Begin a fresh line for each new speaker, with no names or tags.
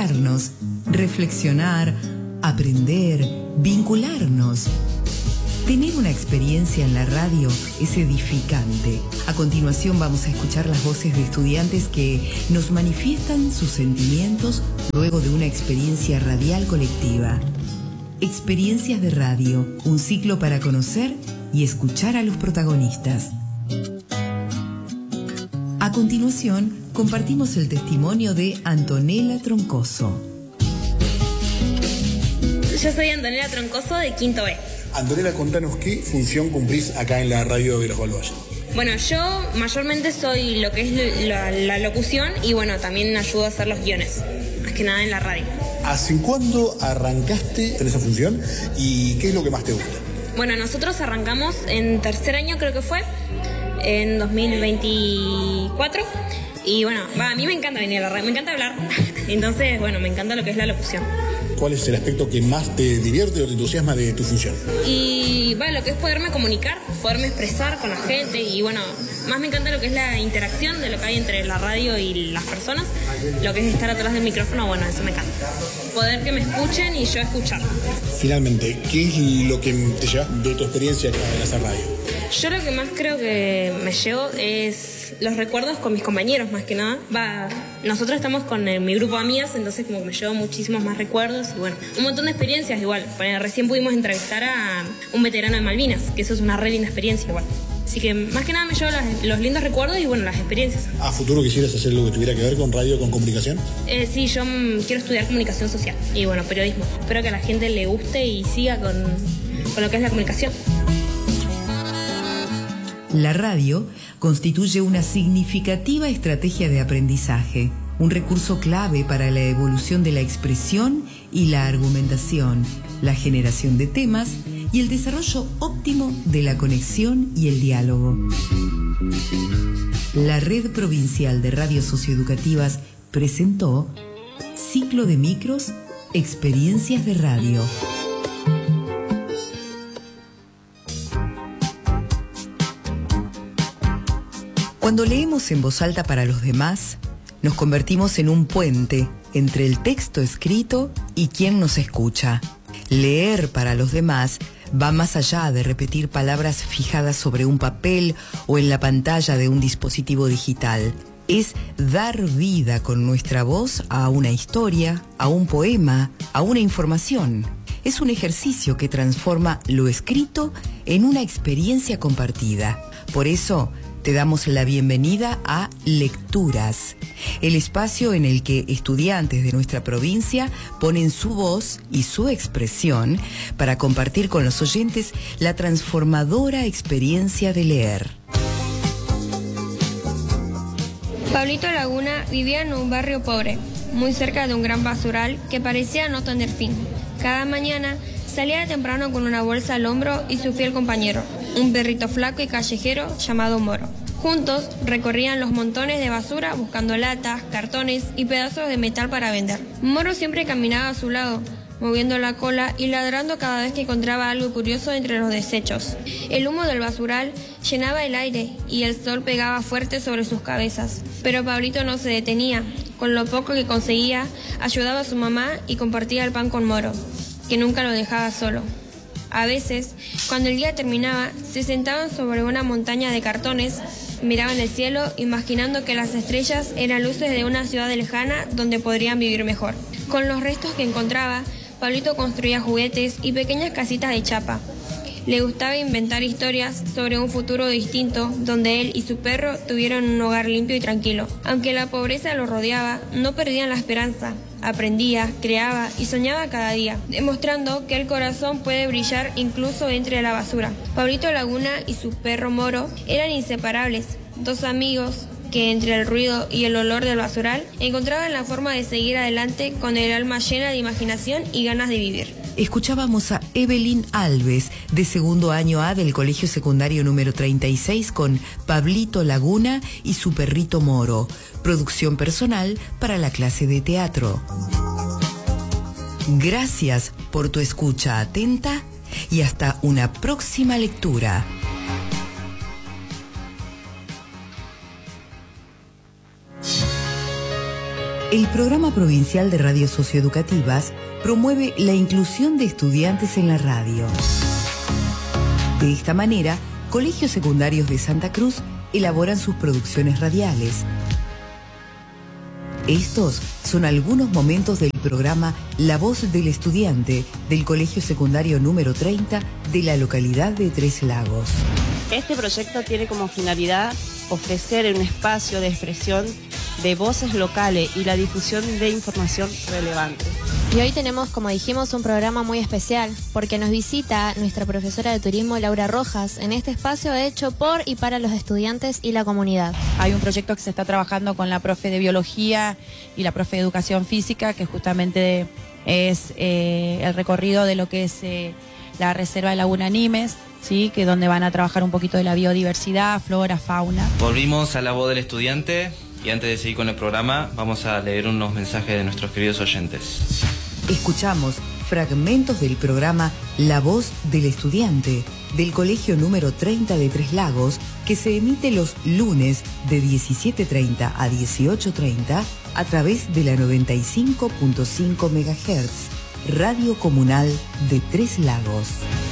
comunicarnos, reflexionar, aprender, vincularnos. Tener una experiencia en la radio es edificante. A continuación vamos a escuchar las voces de estudiantes que nos manifiestan sus sentimientos luego de una experiencia radial colectiva. Experiencias de radio, un ciclo para conocer y escuchar a los protagonistas. A continuación, compartimos el testimonio de Antonella Troncoso.
Yo soy Antonella Troncoso de Quinto B.
Antonella, contanos qué función cumplís acá en la radio de Virosval Valle.
Bueno, yo mayormente soy lo que es la locución y bueno, también ayudo a hacer los guiones, más que nada en la radio.
¿Hace cuándo arrancaste en esa función y qué es lo que más te gusta?
Bueno, nosotros arrancamos en tercer año, creo que fue, en 2024. Y bueno, a mí me encanta venir a la radio, me encanta hablar. Entonces, bueno, me encanta lo que es la locución.
¿Cuál es el aspecto que más te divierte o te entusiasma de tu función?
Y bueno, lo que es poderme comunicar, poderme expresar con la gente y bueno, más me encanta lo que es la interacción de lo que hay entre la radio y las personas, lo que es estar atrás del micrófono, bueno, eso me encanta. Poder que me escuchen y yo escuchar. Finalmente,
¿qué es lo que te llevas de tu experiencia acá en hacer radio?
Yo lo que más creo que me llevo es los recuerdos con mis compañeros, más que nada. Nosotros estamos con mi grupo de amigas, entonces como que me llevo muchísimos más recuerdos y bueno, un montón de experiencias igual. Recién pudimos entrevistar a un veterano de Malvinas, que eso es una re linda experiencia igual. Así que más que nada me llevo los lindos recuerdos y bueno, las experiencias.
¿A futuro quisieras hacer algo que tuviera que ver con radio, con comunicación?
Sí, yo quiero estudiar comunicación social y bueno, periodismo. Espero que a la gente le guste y siga con lo que es la comunicación.
La radio constituye una significativa estrategia de aprendizaje, un recurso clave para la evolución de la expresión y la argumentación, la generación de temas y el desarrollo óptimo de la conexión y el diálogo. La Red Provincial de Radios Socioeducativas presentó Ciclo de Micros, Experiencias de Radio. Cuando leemos en voz alta para los demás, nos convertimos en un puente entre el texto escrito y quien nos escucha. Leer para los demás va más allá de repetir palabras fijadas sobre un papel o en la pantalla de un dispositivo digital. Es dar vida con nuestra voz a una historia, a un poema, a una información. Es un ejercicio que transforma lo escrito en una experiencia compartida. Por eso, te damos la bienvenida a Lecturas, el espacio en el que estudiantes de nuestra provincia ponen su voz y su expresión para compartir con los oyentes la transformadora experiencia de leer.
Pablito Laguna vivía en un barrio pobre, muy cerca de un gran basural que parecía no tener fin. Cada mañana salía temprano con una bolsa al hombro y su fiel compañero, un perrito flaco y callejero llamado Moro. Juntos recorrían los montones de basura buscando latas, cartones y pedazos de metal para vender. Moro siempre caminaba a su lado, moviendo la cola y ladrando cada vez que encontraba algo curioso entre los desechos. El humo del basural llenaba el aire y el sol pegaba fuerte sobre sus cabezas. Pero Pablito no se detenía. Con lo poco que conseguía, ayudaba a su mamá y compartía el pan con Moro, que nunca lo dejaba solo. A veces, cuando el día terminaba, se sentaban sobre una montaña de cartones, miraban el cielo, imaginando que las estrellas eran luces de una ciudad lejana donde podrían vivir mejor. Con los restos que encontraba, Pablito construía juguetes y pequeñas casitas de chapa. Le gustaba inventar historias sobre un futuro distinto, donde él y su perro tuvieran un hogar limpio y tranquilo. Aunque la pobreza lo rodeaba, no perdían la esperanza. Aprendía, creaba y soñaba cada día, demostrando que el corazón puede brillar incluso entre la basura. Pablito Laguna y su perro Moro eran inseparables, dos amigos que entre el ruido y el olor del basural encontraban la forma de seguir adelante con el alma llena de imaginación y ganas de vivir.
Escuchábamos a Evelyn Alves, de segundo año A del Colegio Secundario número 36, con Pablito Laguna y su perrito Moro, producción personal para la clase de teatro. Gracias por tu escucha atenta y hasta una próxima lectura. El Programa Provincial de Radios Socioeducativas promueve la inclusión de estudiantes en la radio. De esta manera, colegios secundarios de Santa Cruz elaboran sus producciones radiales. Estos son algunos momentos del programa La Voz del Estudiante del Colegio Secundario número 30 de la localidad de Tres Lagos.
Este proyecto tiene como finalidad ofrecer un espacio de expresión de voces locales y la difusión de información relevante.
Y hoy tenemos, como dijimos, un programa muy especial porque nos visita nuestra profesora de turismo Laura Rojas en este espacio hecho por y para los estudiantes y la comunidad.
Hay un proyecto que se está trabajando con la profe de biología y la profe de educación física que justamente es el recorrido de lo que es la reserva de Laguna Nimes, ¿sí? Que donde van a trabajar un poquito de la biodiversidad, flora, fauna.
Volvimos a La Voz del Estudiante y antes de seguir con el programa vamos a leer unos mensajes de nuestros queridos oyentes.
Escuchamos fragmentos del programa La Voz del Estudiante del Colegio número 30 de Tres Lagos, que se emite los lunes de 17:30 a 18:30 a través de la 95.5 MHz, Radio Comunal de Tres Lagos.